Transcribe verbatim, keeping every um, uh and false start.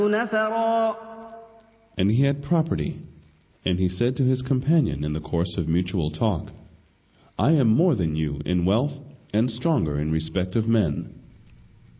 نفرا. And he had property, and he said to his companion in the course of mutual talk, I am more than you in wealth and stronger in respect of men.